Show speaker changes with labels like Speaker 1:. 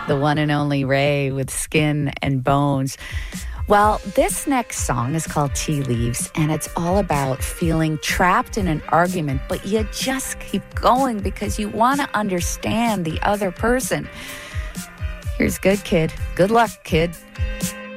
Speaker 1: The one and only Ray with Skin and Bones. Well, this next song is called Tea Leaves, and it's all about feeling trapped in an argument, but you just keep going because you want to understand the other person. Here's Good Kid. Good luck, kid.